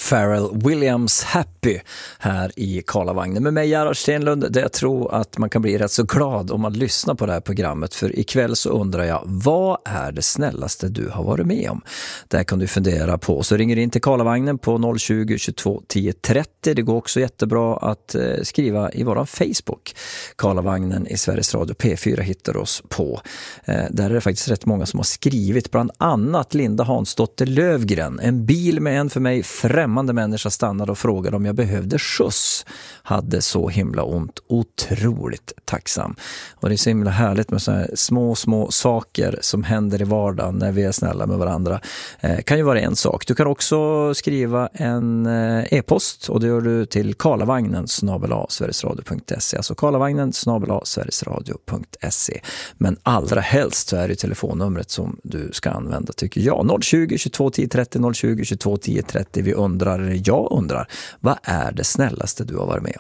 Pharrell Williams Happy här i Karlavagnen med mig, Gerhard Stenlund, där jag tror att man kan bli rätt så glad om man lyssnar på det här programmet, för ikväll så undrar jag, vad är det snällaste du har varit med om? Det här kan du fundera på, så ringer in till Karlavagnen på 020 22 10 30. Det går också jättebra att skriva i våran Facebook. Karlavagnen i Sveriges Radio P4 hittar oss på. Där är det faktiskt rätt många som har skrivit, bland annat Linda Hansdotter Lövgren. En bil med en för mig främmande människa stannade och frågade om jag behövde skjuts. Hade så himla ont. Otroligt tacksam. Och det är så himla härligt med så här små saker som händer i vardagen när vi är snälla med varandra. Kan ju vara en sak. Du kan också skriva en e-post, och det gör du till karlavagnen@sverigesradio.se. Alltså karlavagnen@sverigesradio.se. Men allra helst så är det telefonnumret som du ska använda, tycker jag. 020 22 10 30 020 22 10 30. Jag undrar, vad är det snällaste du har varit med om?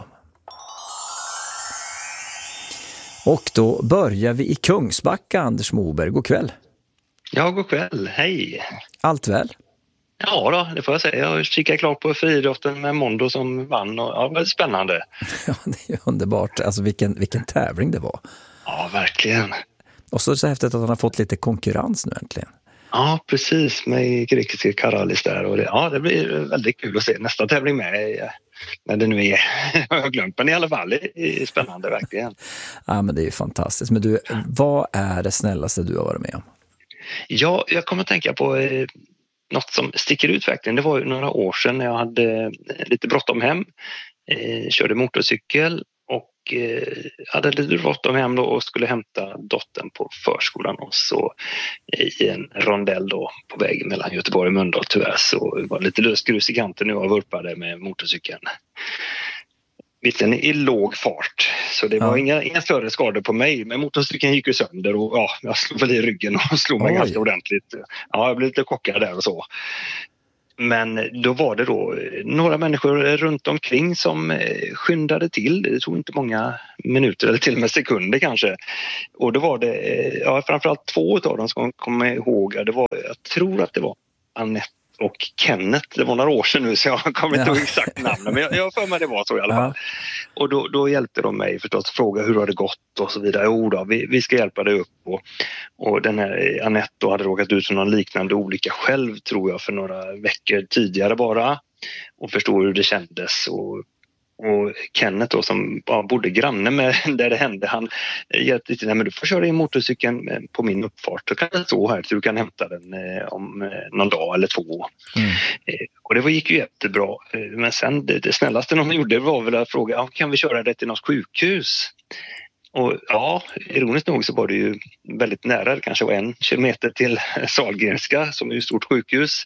Och då börjar vi i Kungsbacka, Anders Moberg. God kväll. Ja, god kväll. Hej. Allt väl? Ja då, det får jag säga. Jag kikade klart på friidrotten med Mondo som vann, och ja, väldigt spännande. Ja, det är underbart. Alltså vilken tävling det var. Ja, verkligen. Och så häftigt att han har fått lite konkurrens nu äntligen. Ja, precis, med grekiska Karalis där. Och det blir väldigt kul att se nästa tävling med, när det nu är. Jag har glömt, men i alla fall det är spännande, verkligen. Ja, men det är ju fantastiskt. Men du, vad är det snällaste du har varit med om? Ja, jag kommer att tänka på något som sticker ut verkligen. Det var ju några år sedan när jag hade lite bråttom hem. Körde motorcykel och hade lite bråttom hem då och skulle hämta dottern på förskolan, och så i en rondell då på vägen mellan Göteborg och Mölndal, tyvärr så var lite löst grus i kanten nu och vurpade med motorcykeln. Visserligen i låg fart, så det var inga större skador på mig, men motorcykeln gick ju sönder och ja, jag slog väl i ryggen och slog mig ganska ordentligt. Ja, jag blev lite chockad där och så. Men då var det då några människor runt omkring som skyndade till. Det tog inte många minuter eller till och med sekunder kanske. Och då var det framförallt två av dem som kommer ihåg. Jag tror att det var Annette och Kenneth. Det var några år sedan nu, så jag kommer inte ihåg exakt namnen, men jag för mig det var så i alla fall. Och då hjälpte de mig förstås att fråga hur har det gått och så vidare. Jo då, vi ska hjälpa dig upp. Och den här Annette då hade råkat ut för någon liknande olycka själv, tror jag, för några veckor tidigare bara. Och förstod hur det kändes. Och Kenneth då, som bodde granne med där det hände, han hjälpte till. Men du får köra in motorcykeln på min uppfart, så kan det stå här så du kan hämta den om någon dag eller två. Och det gick ju jättebra. Men sen det snällaste de gjorde var väl att fråga, kan vi köra det till något sjukhus? Och ja, ironiskt nog så var det ju väldigt nära, det kanske var 1 kilometer till Sahlgrenska som är ett stort sjukhus.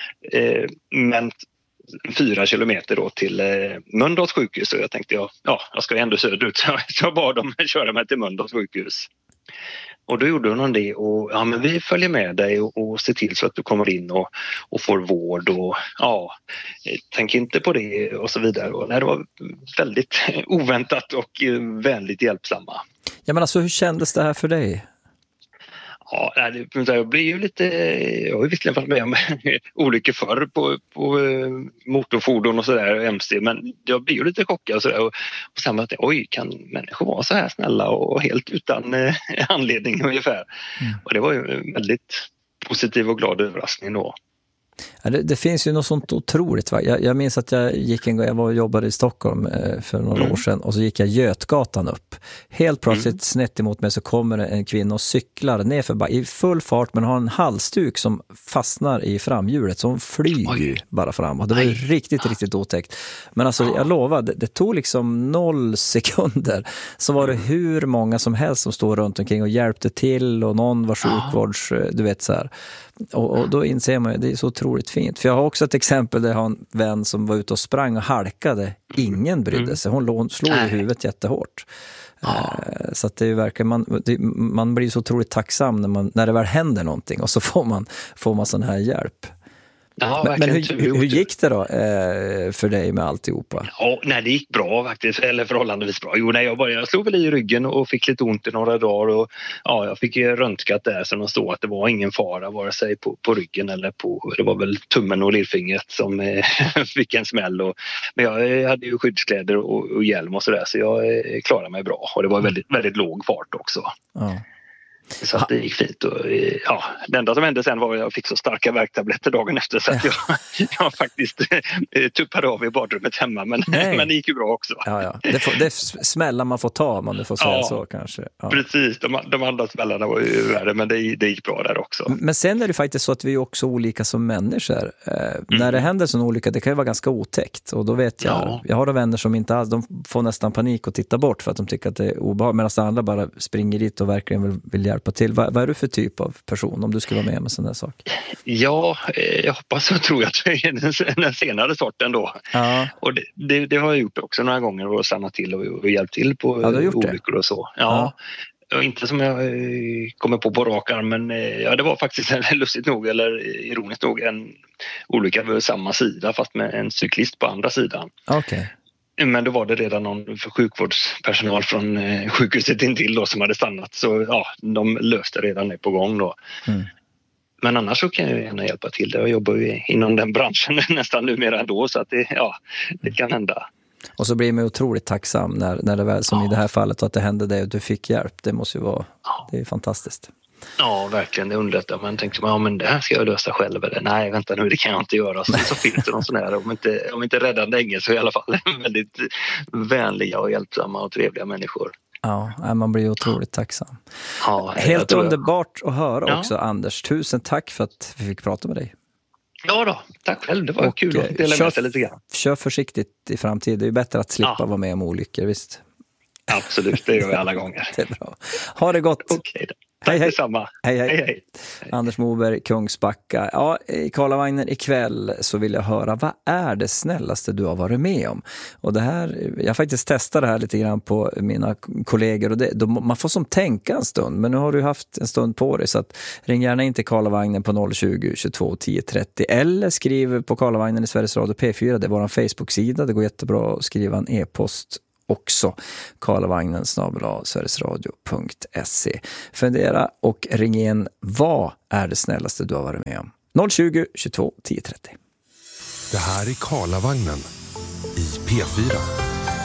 Men 4 kilometer då till Mölndals sjukhus, och jag tänkte jag ska ändå söderut, så jag bad dem köra mig till Mölndals sjukhus. Och då gjorde hon det, och men vi följer med dig och ser till så att du kommer in och får vård, och tänk inte på det och så vidare. Och det var väldigt oväntat och väldigt hjälpsamma. Ja, men alltså, hur kändes det här för dig? Ja, jag blir ju lite... Jag har ju visserligen varit med om olyckor förr på motorfordon och sådär, MC, men jag blir ju lite chockad och sådär. Och sen att kan människor vara så här snälla och helt utan anledning ungefär. Och det var ju en väldigt positiv och glad överraskning då. Ja, det finns ju något sånt otroligt. Va? Jag minns att jag var och jobbade i Stockholm för några år sedan, och så gick jag Götgatan upp. Helt plötsligt snett emot mig så kommer en kvinna och cyklar nerför i full fart, men har en halsduk som fastnar i framhjulet, så hon flyger bara fram. Och det var ju riktigt otäckt. Men alltså, jag lovar, det tog liksom 0 sekunder, så var det hur många som helst som stod runt omkring och hjälpte till, och någon var sjukvårds, du vet så här. Och då inser man ju, det är så otroligt fint. För jag har också ett exempel där jag har en vän som var ute och sprang och halkade. Ingen brydde sig. Hon slog i huvudet jättehårt. Så att det är ju verkligen, man blir så otroligt tacksam när det väl händer någonting, och så får man sån här hjälp. Ja, men hur gick det då för dig med alltihopa? Ja, nej, det gick bra faktiskt, eller förhållandevis bra. Jo, nej, jag slog väl i ryggen och fick lite ont i några dagar och ja, jag fick ju röntgat där så de stod att det var ingen fara vare sig på ryggen eller det var väl tummen och lillfingret som fick en smäll. Men jag hade ju skyddskläder och hjälm och sådär så jag klarade mig bra och det var väldigt, väldigt låg fart också. Ja. Så att det gick fint och ja, det enda som hände sen var att jag fick så starka värktabletter dagen efter så att jag faktiskt tuppade av i badrummet hemma men det gick ju bra också. Ja. Det är smällar man får ta om man får säga så kanske. Ja. Precis, de andra smällarna var ju värre men det gick bra där också. Men sen är det faktiskt så att vi är också olika som människor. När det händer sån olycka, det kan ju vara ganska otäckt och då vet jag har vänner som inte alls, de får nästan panik och tittar bort för att de tycker att det är obehagligt medan andra bara springer dit och verkligen vill hjälpa till. Vad är du för typ av person om du skulle vara med en sån där sak? Ja, jag hoppas och tror att jag är den senare sorten då. Ja. Och det har jag gjort också några gånger och stannat till och hjälpt till på olyckor och så. Ja. Och inte som jag kommer på rak arm men det var faktiskt lustigt nog eller ironiskt nog en olycka på samma sida fast med en cyklist på andra sidan. Okej. Men då var det redan någon sjukvårdspersonal från sjukhuset intill då som hade stannat. Så ja, de löste redan det på gång då. Men annars så kan jag gärna hjälpa till. Jag jobbar ju inom den branschen nästan numera ändå så att det kan hända. Och så blir man otroligt tacksam när det väl som i det här fallet att det hände dig och du fick hjälp. Det måste ju vara, det är fantastiskt. Ja, verkligen. Det underlättar. Man tänkte, men det här ska jag lösa själv. Eller, nej, vänta nu, det kan jag inte göra. Så finns det någon sån här, om inte räddande ängel så i alla fall väldigt vänliga och hjälpsamma och trevliga människor. Ja, man blir otroligt tacksam. Ja, helt underbart att höra också, Anders. Tusen tack för att vi fick prata med dig. Ja då, tack själv. Det var kul att dela med sig lite grann. Kör försiktigt i framtiden. Det är bättre att slippa vara med om olyckor, visst? Absolut, det gör vi alla gånger. Det är bra. Ha det gott. Okej då. Tack detsamma. Hej. Anders Moberg, Kungsbacka. Ja, i Karlavagnen ikväll så vill jag höra, vad är det snällaste du har varit med om? Och det här, jag faktiskt testade det här lite grann på mina kollegor och man får som tänka en stund, men nu har du haft en stund på dig så att ring gärna in till Karlavagnen på 020 22 10 30 eller skriv på Karlavagnen i Sveriges Radio P4, det är vår Facebook-sida, det går jättebra att skriva en e-post också, karlavagnen@sverigesradio.se. Fundera och ring in, vad är det snällaste du har varit med om? 020 22 10 30. Det här är Karlavagnen i P4.